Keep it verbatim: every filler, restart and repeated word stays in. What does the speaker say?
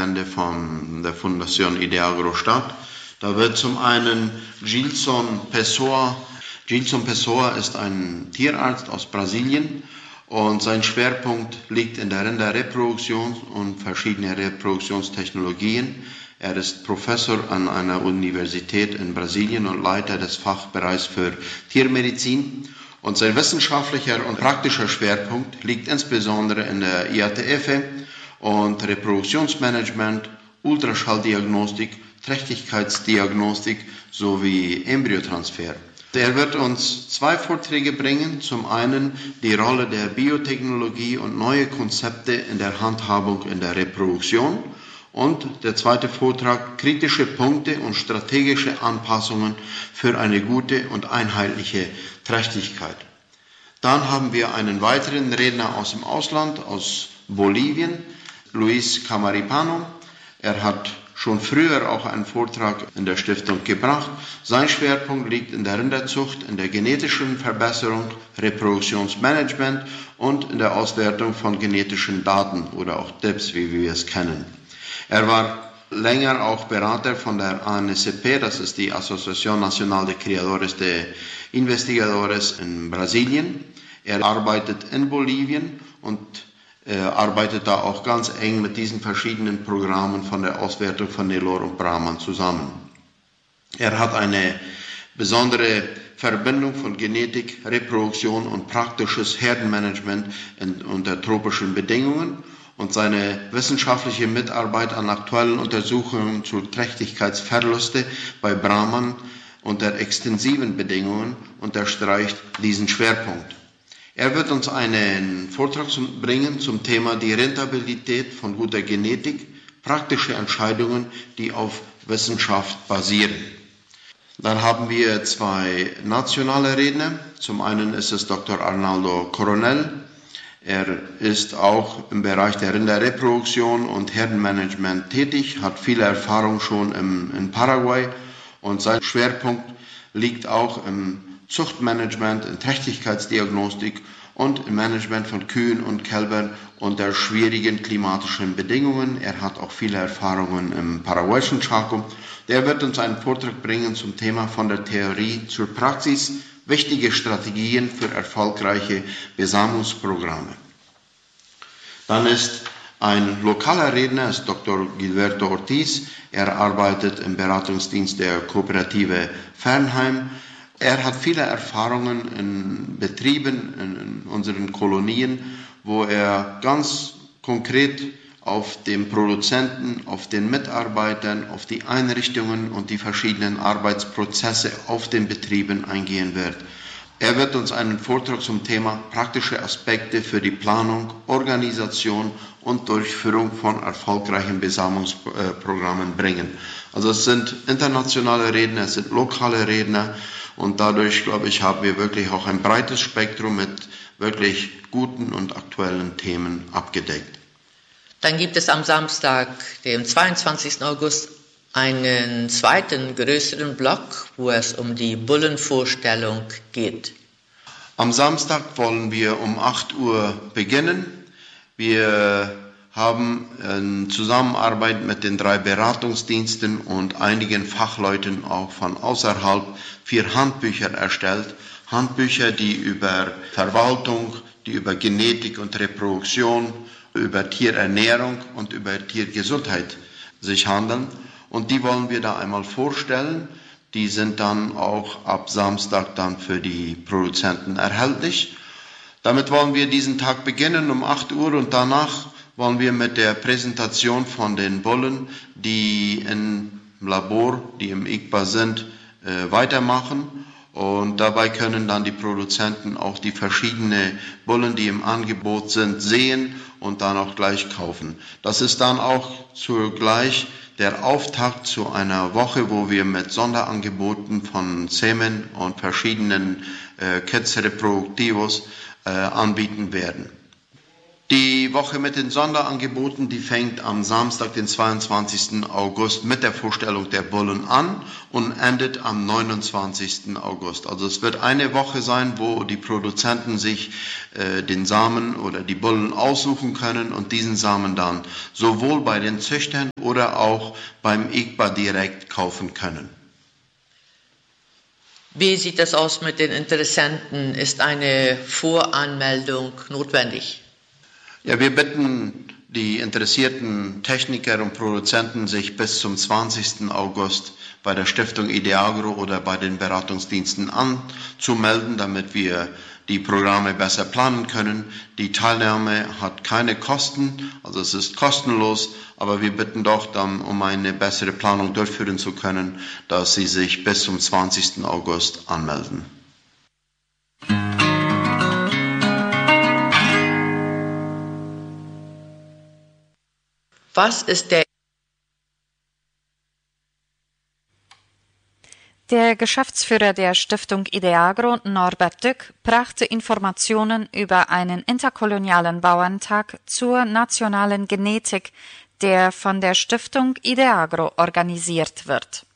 Gelände von der Fundación Ideagro statt. Da wird zum einen Gilson Pessoa. Gilson Pessoa ist ein Tierarzt aus Brasilien und sein Schwerpunkt liegt in der Rinderreproduktion und verschiedene Reproduktionstechnologien. Er ist Professor an einer Universität in Brasilien und Leiter des Fachbereichs für Tiermedizin. Und sein wissenschaftlicher und praktischer Schwerpunkt liegt insbesondere in der I A T F und Reproduktionsmanagement, Ultraschalldiagnostik, Trächtigkeitsdiagnostik sowie Embryotransfer. Er wird uns zwei Vorträge bringen. Zum einen die Rolle der Biotechnologie und neue Konzepte in der Handhabung in der Reproduktion. Und der zweite Vortrag, kritische Punkte und strategische Anpassungen für eine gute und einheitliche Trächtigkeit. Dann haben wir einen weiteren Redner aus dem Ausland, aus Bolivien, Luis Camaripano. Er hat schon früher auch einen Vortrag in der Stiftung gebracht. Sein Schwerpunkt liegt in der Rinderzucht, in der genetischen Verbesserung, Reproduktionsmanagement und in der Auswertung von genetischen Daten oder auch D I Ps, wie wir es kennen. Er war länger auch Berater von der A N S P, das ist die Asociación Nacional de Criadores de Investigadores in Brasilien. Er arbeitet in Bolivien und äh, arbeitet da auch ganz eng mit diesen verschiedenen Programmen von der Auswertung von Nelore und Brahman zusammen. Er hat eine besondere Verbindung von Genetik, Reproduktion und praktisches Herdenmanagement in, unter tropischen Bedingungen. Und seine wissenschaftliche Mitarbeit an aktuellen Untersuchungen zu Trächtigkeitsverluste bei Brahman unter extensiven Bedingungen unterstreicht diesen Schwerpunkt. Er wird uns einen Vortrag bringen zum Thema die Rentabilität von guter Genetik, praktische Entscheidungen, die auf Wissenschaft basieren. Dann haben wir zwei nationale Redner. Zum einen ist es Doktor Arnaldo Coronel. Er ist auch im Bereich der Rinderreproduktion und Herdenmanagement tätig, hat viele Erfahrung schon im, in Paraguay und sein Schwerpunkt liegt auch im Zuchtmanagement, in Trächtigkeitsdiagnostik und im Management von Kühen und Kälbern unter schwierigen klimatischen Bedingungen. Er hat auch viele Erfahrungen im paraguayischen Chaco. Der wird uns einen Vortrag bringen zum Thema von der Theorie zur Praxis, wichtige Strategien für erfolgreiche Besamungsprogramme. Dann ist ein lokaler Redner, ist Doktor Gilberto Ortiz. Er arbeitet im Beratungsdienst der Kooperative Fernheim. Er hat viele Erfahrungen in Betrieben, in unseren Kolonien, wo er ganz konkret auf den Produzenten, auf den Mitarbeitern, auf die Einrichtungen und die verschiedenen Arbeitsprozesse auf den Betrieben eingehen wird. Er wird uns einen Vortrag zum Thema praktische Aspekte für die Planung, Organisation und Durchführung von erfolgreichen Besamungsprogrammen bringen. Also es sind internationale Redner, es sind lokale Redner und dadurch, glaube ich, haben wir wirklich auch ein breites Spektrum mit wirklich guten und aktuellen Themen abgedeckt. Dann gibt es am Samstag, dem zweiundzwanzigsten August, einen zweiten größeren Block, wo es um die Bullenvorstellung geht. Am Samstag wollen wir um acht Uhr beginnen. Wir haben in Zusammenarbeit mit den drei Beratungsdiensten und einigen Fachleuten auch von außerhalb vier Handbücher erstellt. Handbücher, die über Verwaltung, die über Genetik und Reproduktion, über Tierernährung und über Tiergesundheit sich handeln. Und die wollen wir da einmal vorstellen. Die sind dann auch ab Samstag dann für die Produzenten erhältlich. Damit wollen wir diesen Tag beginnen um acht Uhr und danach wollen wir mit der Präsentation von den Bullen, die im Labor, die im I C B A sind, äh, weitermachen. Und dabei können dann die Produzenten auch die verschiedenen Bullen, die im Angebot sind, sehen und dann auch gleich kaufen. Das ist dann auch zugleich der Auftakt zu einer Woche, wo wir mit Sonderangeboten von Semen und verschiedenen äh, Kits Reproductivos äh, anbieten werden. Die Woche mit den Sonderangeboten, die fängt am Samstag, den zweiundzwanzigsten August mit der Vorstellung der Bullen an und endet am neunundzwanzigsten August. Also es wird eine Woche sein, wo die Produzenten sich äh, den Samen oder die Bullen aussuchen können und diesen Samen dann sowohl bei den Züchtern oder auch beim I C B A direkt kaufen können. Wie sieht das aus mit den Interessenten? Ist eine Voranmeldung notwendig? Ja, wir bitten die interessierten Techniker und Produzenten, sich bis zum zwanzigsten August bei der Stiftung Ideagro oder bei den Beratungsdiensten anzumelden, damit wir die Programme besser planen können. Die Teilnahme hat keine Kosten, also es ist kostenlos, aber wir bitten doch dann, um eine bessere Planung durchführen zu können, dass Sie sich bis zum zwanzigsten August anmelden. Was ist der Der Geschäftsführer der Stiftung Ideagro, Norbert Dück, brachte Informationen über einen interkolonialen Bauerntag zur nationalen Genetik, der von der Stiftung Ideagro organisiert wird.